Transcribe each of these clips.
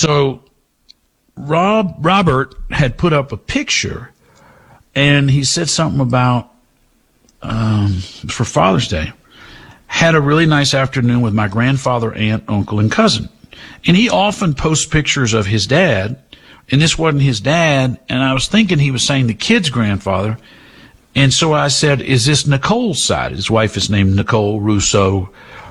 So Robert had put up a picture, and he said something about, for Father's Day, had a really nice afternoon with my grandfather, aunt, uncle, and cousin. And he often posts pictures of his dad, and this wasn't his dad, and I was thinking he was saying the kid's grandfather. And so I said, is this Nicole's side? His wife is named Nicole Russo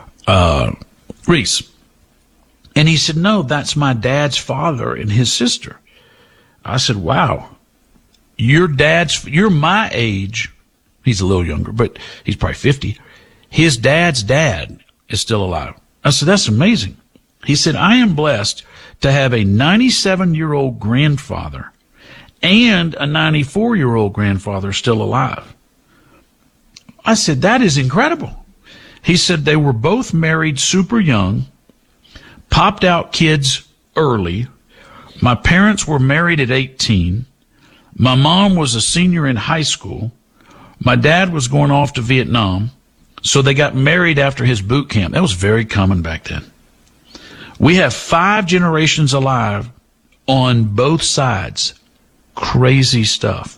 Reese. And he said, no, that's my dad's father and his sister. I said, wow, you're my age. He's a little younger, but he's probably 50. His dad's dad is still alive. I said, that's amazing. He said, I am blessed to have a 97-year-old grandfather and a 94-year-old grandfather still alive. I said, that is incredible. He said they were both married super young, popped out kids early. My parents were married at 18. My mom was a senior in high school. My dad was going off to Vietnam, so they got married after his boot camp. That was very common back then. We have 5 generations alive on both sides. Crazy stuff.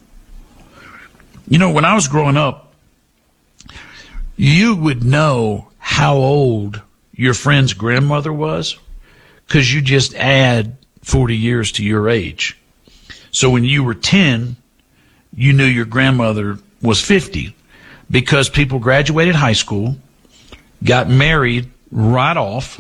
You know, when I was growing up, you would know how old your friend's grandmother was because you just add 40 years to your age. So when you were 10, you knew your grandmother was 50 because people graduated high school, got married right off,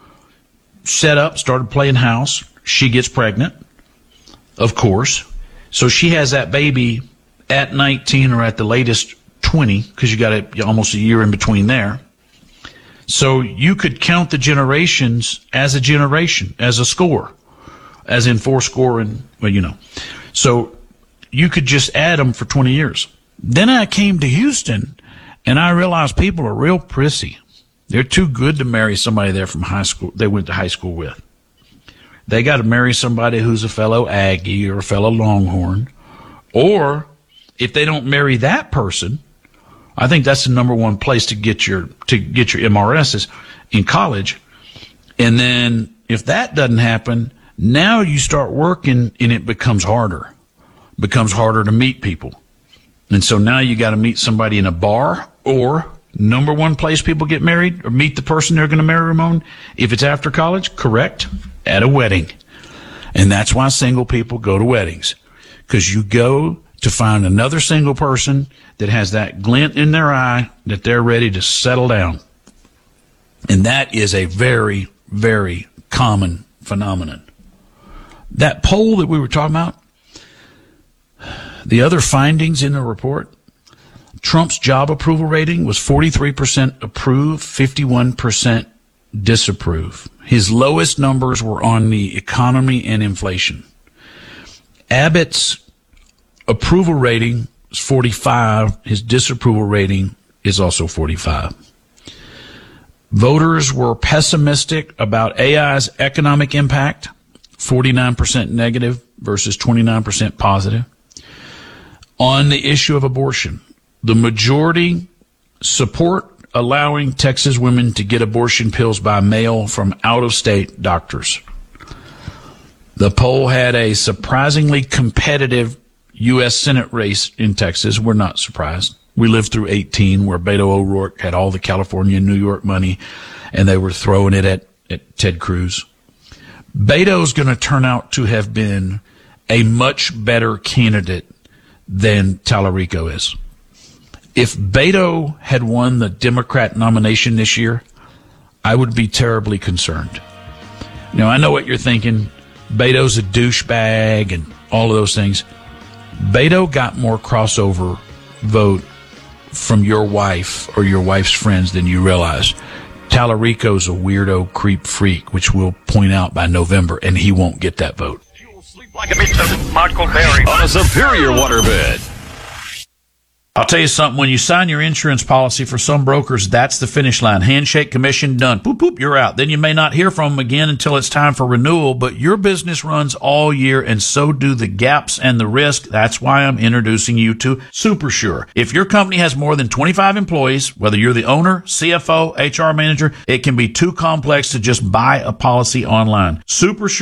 set up, started playing house. She gets pregnant, of course. So she has that baby at 19 or at the latest 20 because you got almost a year in between there. So you could count the generations as a generation, as a score, as in 4 score and, well, you know. So you could just add them for 20 years. Then I came to Houston, and I realized people are real prissy. They're too good to marry somebody there from high school they went to high school with. They got to marry somebody who's a fellow Aggie or a fellow Longhorn. Or if they don't marry that person, I think that's the number one place to get your MRSs in college. And then if that doesn't happen, now you start working and it becomes harder. It becomes harder to meet people. And so now you got to meet somebody in a bar, or number one place people get married or meet the person they're going to marry, Ramon, if it's after college, correct, at a wedding. And that's why single people go to weddings, because you go to find another single person that has that glint in their eye that they're ready to settle down. And that is a very, very common phenomenon. That poll that we were talking about, the other findings in the report, Trump's job approval rating was 43% approve, 51% disapprove. His lowest numbers were on the economy and inflation. Abbott's approval rating is 45. His disapproval rating is also 45. Voters were pessimistic about AI's economic impact, 49% negative versus 29% positive. On the issue of abortion, the majority support allowing Texas women to get abortion pills by mail from out-of-state doctors. The poll had a surprisingly competitive U.S. Senate race in Texas. We're not surprised. We lived through 18, where Beto O'Rourke had all the California and New York money, and they were throwing it at Ted Cruz. Beto's going to turn out to have been a much better candidate than Tallarico is. If Beto had won the Democrat nomination this year, I would be terribly concerned. Now, I know what you're thinking. Beto's a douchebag and all of those things. Beto got more crossover vote from your wife or your wife's friends than you realize. Tallarico's a weirdo creep freak, which we'll point out by November, and he won't get that vote. You'll sleep like a bitch, Michael Berry. On a Superior waterbed. I'll tell you something, when you sign your insurance policy for some brokers, that's the finish line. Handshake, commission, done. Boop, boop, you're out. Then you may not hear from them again until it's time for renewal, but your business runs all year, and so do the gaps and the risk. That's why I'm introducing you to SuperSure. If your company has more than 25 employees, whether you're the owner, CFO, HR manager, it can be too complex to just buy a policy online. SuperSure